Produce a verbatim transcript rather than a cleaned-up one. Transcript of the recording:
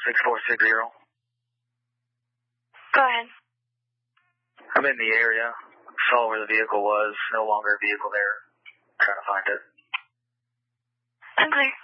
six four six zero. Go ahead. I'm in the area. Saw where the vehicle was. No longer a vehicle there. Trying to find it. I'm clear.